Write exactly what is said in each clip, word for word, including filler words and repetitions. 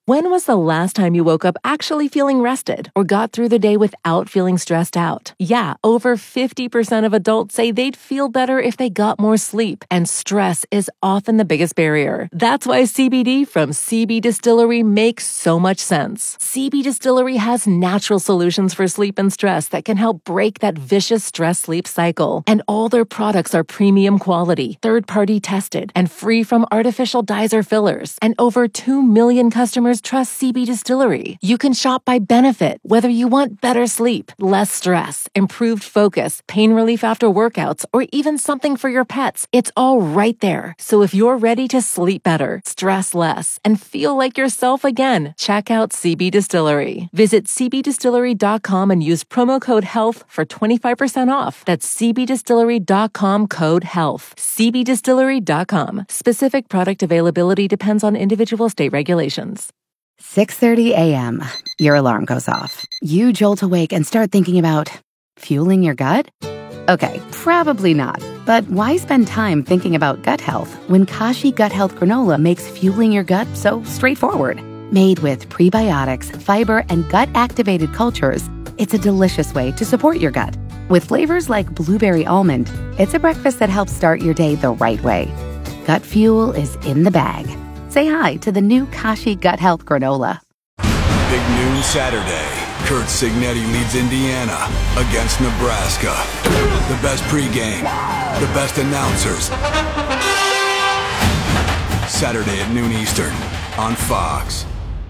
When was the last time you woke up actually feeling rested or got through the day without feeling stressed out? Yeah, over fifty percent of adults say they'd feel better if they got more sleep, and stress is often the biggest barrier. That's why C B D from C B Distillery makes so much sense. C B Distillery has natural solutions for sleep and stress that can help break that vicious stress-sleep cycle. And all their products are premium quality, third-party tested, and free from artificial dyes or fillers. And over two million customers trust C B Distillery. You can shop by benefit, whether you want better sleep, less stress, improved focus, pain relief after workouts, or even something for your pets. It's all right there. So if you're ready to sleep better, stress less, and feel like yourself again, check out C B Distillery. Visit c b distillery dot com and use promo code HEALTH for twenty-five percent off. That's c b distillery dot com code HEALTH. c b distillery dot com. Specific product availability depends on individual state regulations. six thirty a.m. Your alarm goes off. You jolt awake and start thinking about fueling your gut? Okay, probably not. But why spend time thinking about gut health when Kashi Gut Health Granola makes fueling your gut so straightforward? Made with prebiotics, fiber, and gut-activated cultures, it's a delicious way to support your gut. With flavors like blueberry almond, it's a breakfast that helps start your day the right way. Gut fuel is in the bag. Say hi to the new Kashi Gut Health Granola. Big noon Saturday. Kurt Signetti leads Indiana against Nebraska. The best pregame, the best announcers. Saturday at noon Eastern on Fox.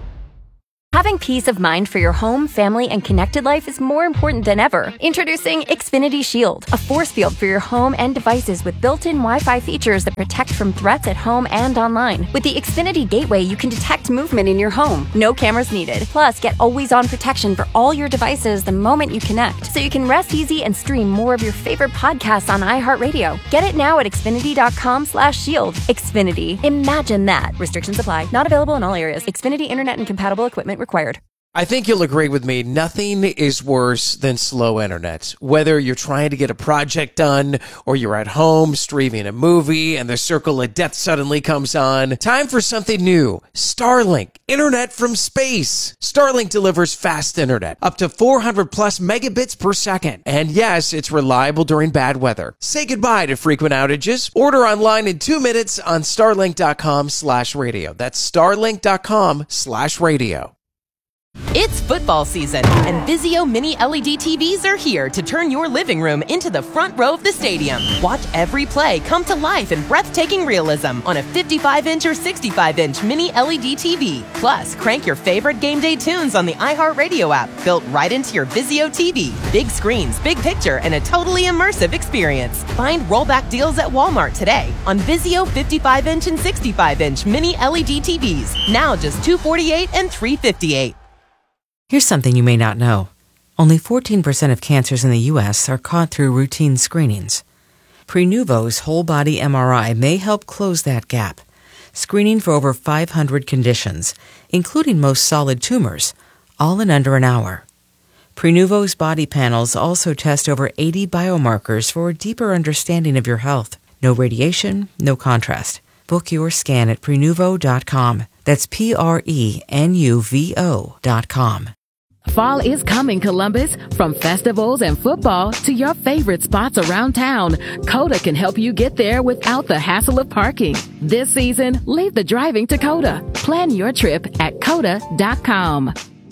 Having peace of mind for your home, family, and connected life is more important than ever. Introducing Xfinity Shield, a force field for your home and devices with built-in Wi-Fi features that protect from threats at home and online. With the Xfinity Gateway, you can detect movement in your home. No cameras needed. Plus, get always-on protection for all your devices the moment you connect, so you can rest easy and stream more of your favorite podcasts on iHeartRadio. Get it now at xfinity dot com slash shield. Xfinity. Imagine that. Restrictions apply. Not available in all areas. Xfinity Internet and compatible equipment required. I think you'll agree with me. Nothing is worse than slow internet. Whether you're trying to get a project done or you're at home streaming a movie and the circle of death suddenly comes on. Time for something new. Starlink. Internet from space. Starlink delivers fast internet. Up to four hundred plus megabits per second. And yes, it's reliable during bad weather. Say goodbye to frequent outages. Order online in two minutes on starlink dot com slash radio. That's starlink dot com slash radio. It's football season, and Vizio Mini L E D T Vs are here to turn your living room into the front row of the stadium. Watch every play come to life in breathtaking realism on a fifty-five inch or sixty-five inch Mini L E D T V. Plus, crank your favorite game day tunes on the iHeartRadio app, built right into your Vizio T V. Big screens, big picture, and a totally immersive experience. Find rollback deals at Walmart today on Vizio fifty-five inch and sixty-five inch Mini L E D T Vs. Now just two hundred forty-eight dollars and three hundred fifty-eight dollars. Here's something you may not know. Only fourteen percent of cancers in the U S are caught through routine screenings. Prenuvo's whole-body M R I may help close that gap, screening for over five hundred conditions, including most solid tumors, all in under an hour. Prenuvo's body panels also test over eighty biomarkers for a deeper understanding of your health. No radiation, no contrast. Book your scan at prenuvo dot com. That's P R E N U V O dot com. Fall is coming, Columbus. From festivals and football to your favorite spots around town, Coda can help you get there without the hassle of parking. This season, leave the driving to Coda. Plan your trip at coda dot com.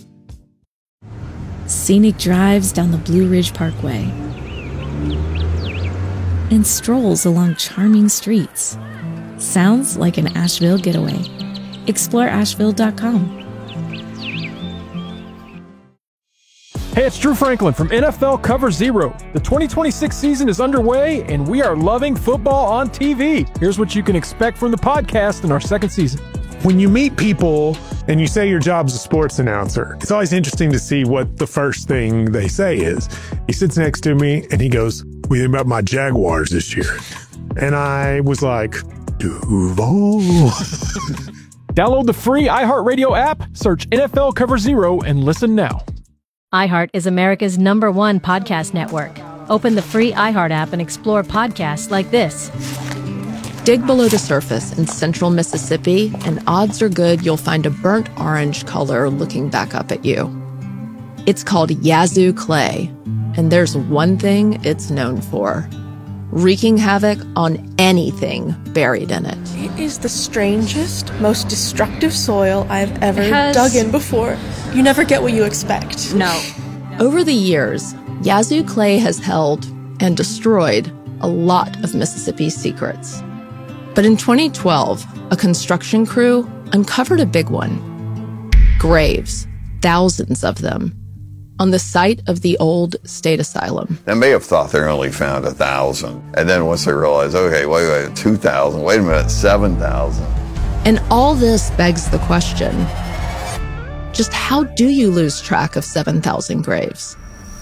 Scenic drives down the Blue Ridge Parkway and strolls along charming streets. Sounds like an Asheville getaway. explore asheville dot com. Hey, it's Drew Franklin from N F L Cover Zero. The twenty twenty-six season is underway, and we are loving football on T V. Here's what you can expect from the podcast in our second season. When you meet people and you say your job's a sports announcer, it's always interesting to see what the first thing they say is. He sits next to me, and he goes, "What do you think about my Jaguars this year?" And I was like, Duval. Download the free iHeartRadio app, search N F L Cover Zero, and listen now. iHeart is America's number one podcast network. Open the free iHeart app and explore podcasts like this. Dig below the surface in central Mississippi, and odds are good you'll find a burnt orange color looking back up at you. It's called Yazoo clay, and there's one thing it's known for: wreaking havoc on anything buried in it. It is the strangest, most destructive soil I've ever has... dug in before. You never get what you expect. No. Over the years, Yazoo clay has held and destroyed a lot of Mississippi's secrets. But in twenty twelve, a construction crew uncovered a big one. Graves, thousands of them, on the site of the old state asylum. They may have thought they only found a thousand. And then once they realized, okay, wait, wait, two thousand, wait a minute, seven thousand. And all this begs the question, just how do you lose track of seven thousand graves?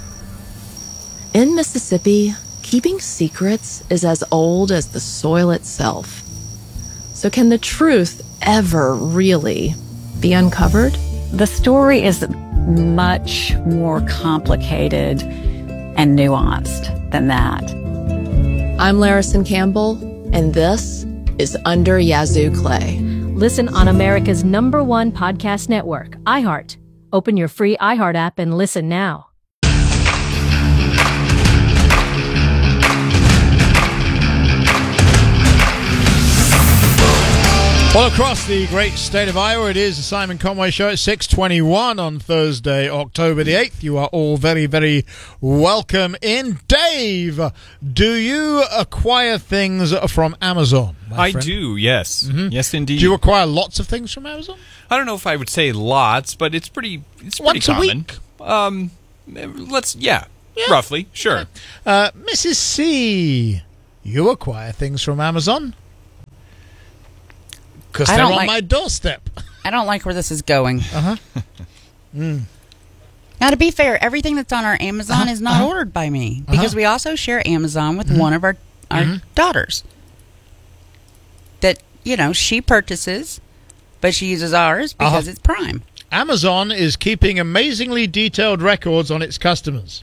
In Mississippi, keeping secrets is as old as the soil itself. So can the truth ever really be uncovered? The story is much more complicated and nuanced than that. I'm Larison Campbell, and this is Under Yazoo Clay. Listen on America's number one podcast network, iHeart. Open your free iHeart app and listen now. Well, across the great state of Iowa, it is the Simon Conway Show at six twenty-one on Thursday, October the eighth. You are all very, very welcome in. Dave, do you acquire things from Amazon? I friend? do, yes. Mm-hmm. Yes, indeed. Do you acquire lots of things from Amazon? I don't know if I would say lots, but it's pretty it's pretty Once common. a week? Um, let's, yeah, yeah. roughly, sure. Uh, Missus C, you acquire things from Amazon? Because they're on like, my doorstep. I don't like where this is going. Uh-huh. mm. Now, to be fair, everything that's on our Amazon uh-huh. is not uh-huh. ordered by me. Because uh-huh. we also share Amazon with mm-hmm. one of our, our mm-hmm. daughters. That, you know, she purchases, but she uses ours because uh-huh. it's Prime. Amazon is keeping amazingly detailed records on its customers.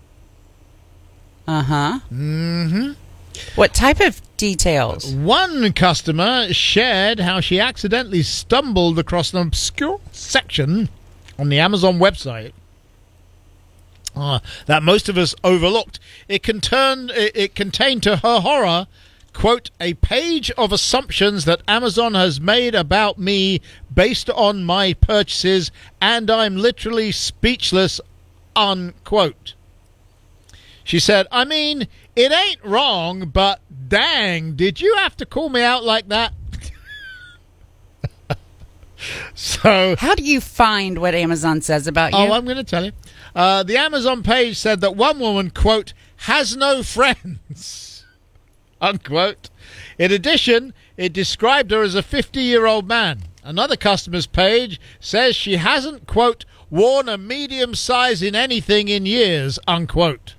Uh-huh. Mm-hmm. What type of details? One customer shared how she accidentally stumbled across an obscure section on the Amazon website uh, that most of us overlooked. It, contained, it, it contained, to her horror, quote, a page of assumptions that Amazon has made about me based on my purchases, and I'm literally speechless, unquote. She said, I mean, it ain't wrong, but dang, did you have to call me out like that? So, how do you find what Amazon says about you? Oh, I'm going to tell you. Uh, the Amazon page said that one woman, quote, has no friends, unquote. In addition, it described her as a fifty-year-old man. Another customer's page says she hasn't, quote, worn a medium size in anything in years, unquote.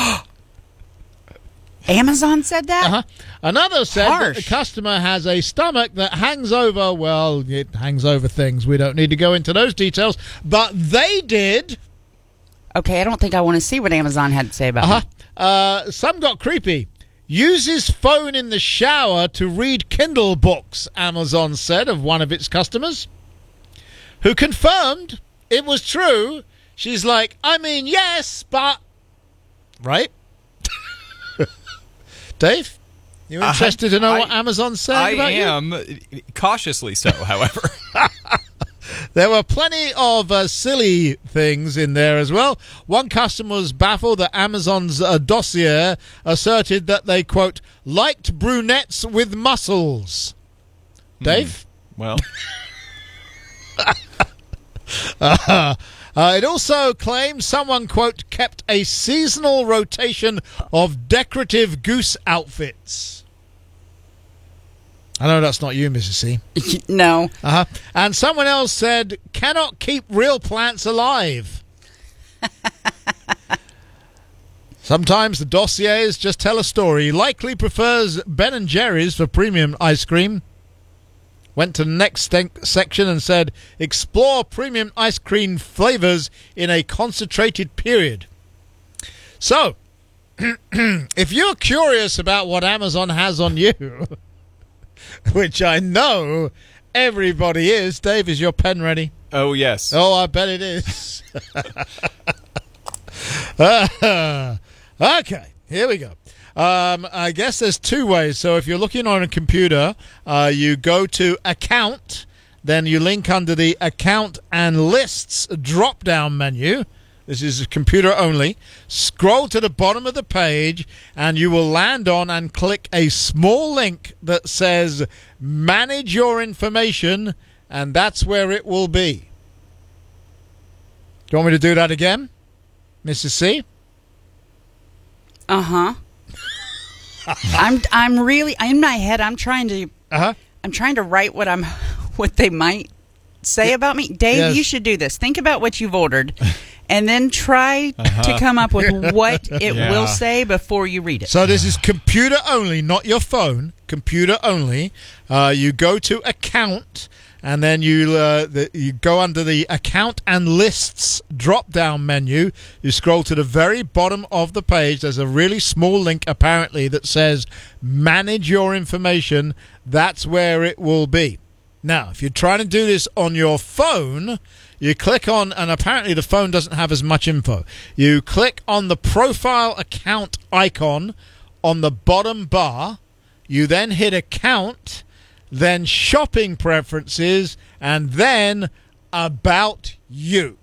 Amazon said that? Uh-huh. Another said Harsh. that the customer has a stomach that hangs over, well, it hangs over things. We don't need to go into those details, but they did. Okay, I don't think I want to see what Amazon had to say about uh-huh. it. Uh, some got creepy. Uses phone in the shower to read Kindle books, Amazon said of one of its customers, who confirmed it was true. She's like, I mean, yes, but... Right? Dave? You interested uh, to know I, what Amazon said I about you? I am, cautiously so, however. There were plenty of uh, silly things in there as well. One customer was baffled that Amazon's uh, dossier asserted that they, quote, liked brunettes with muscles. Dave? Mm, well. uh, uh, it also claimed someone, quote, kept a seasonal rotation of decorative goose outfits. I know that's not you, Missus C. No. Uh-huh. And someone else said, cannot keep real plants alive. Sometimes the dossiers just tell a story. Likely prefers Ben and Jerry's for premium ice cream. Went to the next st- section and said, explore premium ice cream flavors in a concentrated period. So, if you're curious about what Amazon has on you... which I know everybody is. Dave, is your pen ready? Oh, yes. Oh, I bet it is. uh, okay, here we go. Um, I guess there's two ways. So if you're looking on a computer, uh, you go to Account, then you link under the Account and Lists drop-down menu. This is computer only. Scroll to the bottom of the page, and you will land on and click a small link that says Manage Your Information, and that's where it will be. Do you want me to do that again, Missus C? Uh-huh. I'm I'm really in my head. I'm trying to uh-huh. I'm trying to write what I'm what they might say yeah. about me. Dave, yes. You should do this. Think about what you've ordered, and then try uh-huh. to come up with what it yeah. will say before you read it. So this is computer only, not your phone. Computer only. Uh, you go to Account, and then you uh, the, you go under the Account and Lists drop-down menu. You scroll to the very bottom of the page. There's a really small link, apparently, that says Manage Your Information. That's where it will be. Now, if you're trying to do this on your phone, you click on, and apparently the phone doesn't have as much info. You click on the Profile Account icon on the bottom bar. You then hit Account, then Shopping Preferences, and then About You.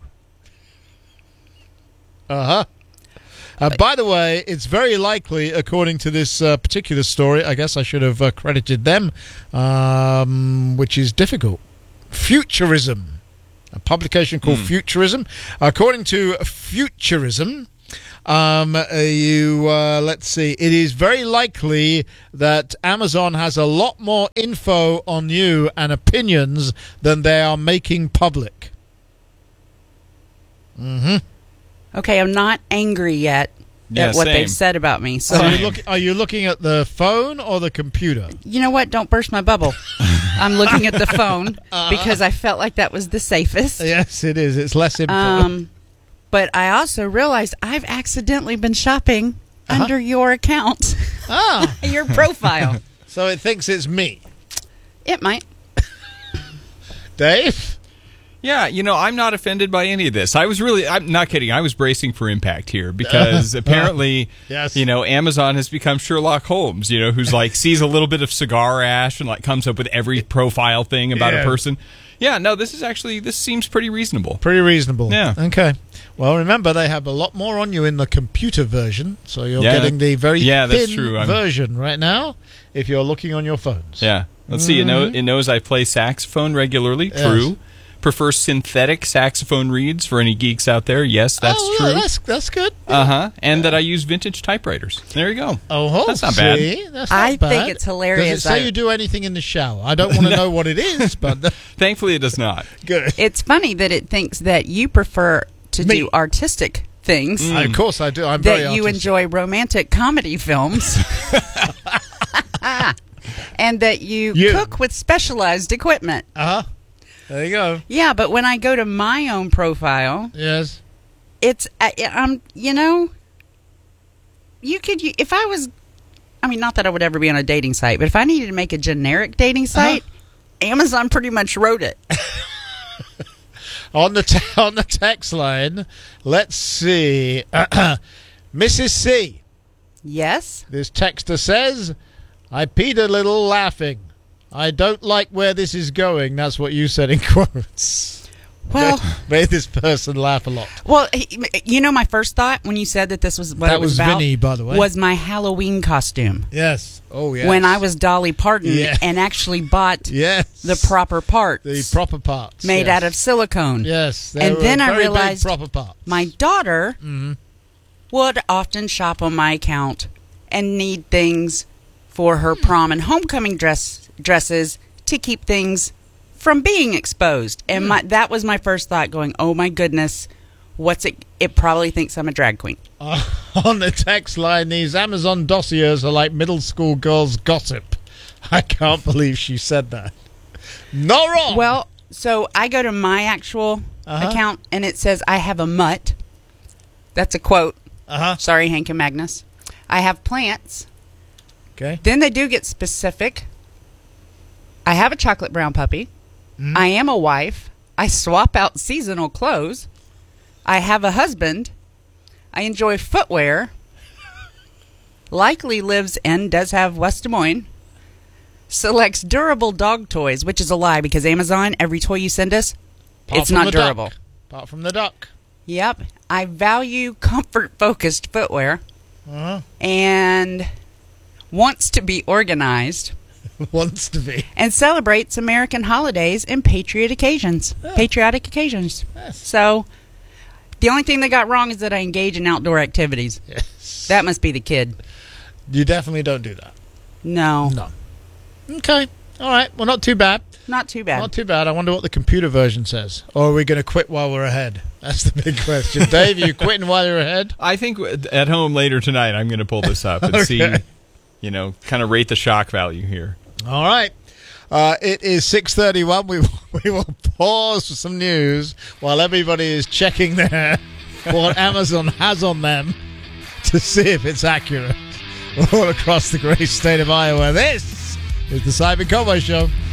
Uh-huh. Uh, by the way, it's very likely, according to this uh, particular story, I guess I should have uh, credited them, um, which is difficult. Futurism, a publication called mm. Futurism. According to Futurism, um, uh, you uh, let's see, it is very likely that Amazon has a lot more info on you and opinions than they are making public. Mm-hmm. Okay, I'm not angry yet yeah, at what same. they've said about me. So, are you, look, are you looking at the phone or the computer? You know what? Don't burst my bubble. I'm looking at the phone uh, because I felt like that was the safest. Yes, it is. It's less info. Um, but I also realized I've accidentally been shopping uh-huh. under your account. Ah. Your profile. So it thinks it's me. It might. Dave? Yeah, you know, I'm not offended by any of this. I was really, I'm not kidding, I was bracing for impact here because apparently, yes. you know, Amazon has become Sherlock Holmes, you know, who's like sees a little bit of cigar ash and like comes up with every profile thing about yeah. a person. Yeah, no, this is actually, this seems pretty reasonable. Pretty reasonable. Yeah. Okay. Well, remember, they have a lot more on you in the computer version, so you're yeah. getting the very yeah, thin that's true. version right now if you're looking on your phones. Yeah. Let's mm-hmm. see, it, know, it knows I play saxophone regularly. Yes. True. Prefer synthetic saxophone reeds for any geeks out there. Yes, that's oh, true. Yeah, that's, that's good. Uh-huh. And that I use vintage typewriters. There you go. Oh, that's not see? bad. That's not I bad. think it's hilarious. Does it say I... you do anything in the shower? I don't want to know what it is, but... Thankfully, it does not. Good. It's funny that it thinks that you prefer to Me. do artistic things. Mm. Of course I do. I'm that very artistic. you enjoy romantic comedy films. And that you, you cook with specialized equipment. Uh-huh. There you go. Yeah, but when I go to my own profile, yes, it's I, I'm you know, you could if I was, I mean, not that I would ever be on a dating site, but if I needed to make a generic dating site, uh-huh. Amazon pretty much wrote it. on the te- on the text line, let's see, Missus C. Yes. This texter says, "I peed a little laughing. I don't like where this is going." That's what you said in quotes. Well, made, made this person laugh a lot. Well, you know, my first thought when you said that this was what that it was, was about, Vinny, by the way, was my Halloween costume. Yes. Oh, yes. When I was Dolly Parton yes. and actually bought yes. the proper parts, the proper parts made yes. out of silicone. Yes. And then I realized proper parts. my daughter mm-hmm. would often shop on my account and need things for her prom and homecoming dress. dresses to keep things from being exposed. And my, that was my first thought going, oh my goodness, what's it? It probably thinks I'm a drag queen. Uh, on the text line, these Amazon dossiers are like middle school girls' gossip. I can't believe she said that. Not wrong. Well, so I go to my actual uh-huh. account and it says I have a mutt. That's a quote. Uh-huh. Sorry, Hank and Magnus. I have plants. Okay. Then they do get specific. I have a chocolate brown puppy. Mm. I am a wife. I swap out seasonal clothes. I have a husband. I enjoy footwear. Likely lives and does have West Des Moines. Selects durable dog toys, which is a lie because Amazon, every toy you send us, Apart it's from not the durable. Duck. Apart from the duck. Yep. I value comfort-focused footwear. Uh-huh. And wants to be organized. Wants to be. And celebrates American holidays and patriot occasions. Yeah. Patriotic occasions. Yes. So, the only thing they got wrong is that I engage in outdoor activities. Yes. That must be the kid. You definitely don't do that. No. No. Okay. All right. Well, not too bad. Not too bad. Not too bad. I wonder what the computer version says. Or are we going to quit while we're ahead? That's the big question. Dave, are you quitting while you're ahead? I think at home later tonight, I'm going to pull this up and Okay. see, you know, kind of rate the shock value here. All right. Uh, it is six thirty-one. We, we will pause for some news while everybody is checking their what Amazon has on them to see if it's accurate. All across the great state of Iowa. This is the Simon Conway Show.